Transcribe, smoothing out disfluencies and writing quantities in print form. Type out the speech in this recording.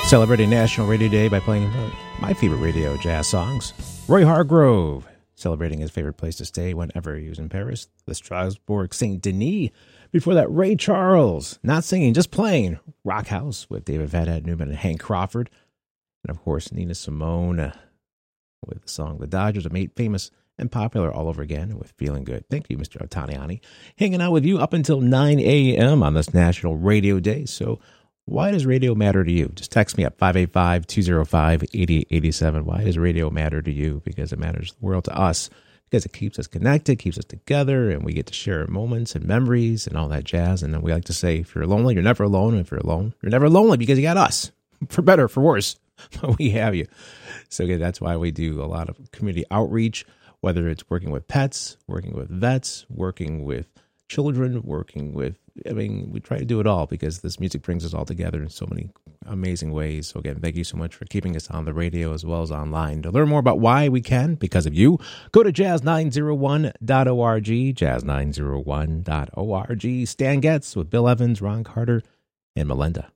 Celebrating National Radio Day by playing my favorite radio jazz songs. Roy Hargrove, celebrating his favorite place to stay whenever he was in Paris, the Strasbourg Saint Denis. Before that, Ray Charles, not singing, just playing Rock House with David Van Ed Newman and Hank Crawford. And of course, Nina Simone with the song The Dodgers, made famous and popular all over again with Feeling Good. Thank you, Mr. Ottaniani. Hanging out with you up until 9 a.m. on this National Radio Day. So why does radio matter to you? Just text me at 585-205-8887. Why does radio matter to you? Because it matters the world to us. Because it keeps us connected, keeps us together, and we get to share moments and memories and all that jazz. And then we like to say, if you're lonely, you're never alone. And if you're alone, you're never lonely because you got us. For better, for worse, but we have you. So again, that's why we do a lot of community outreach, whether it's working with pets, working with vets, working with children, we try to do it all because this music brings us all together in so many amazing ways. So again, thank you so much for keeping us on the radio as well as online. To learn more about why we can, because of you, go to jazz901.org, jazz901.org. Stan Getz with Bill Evans, Ron Carter, and Melinda.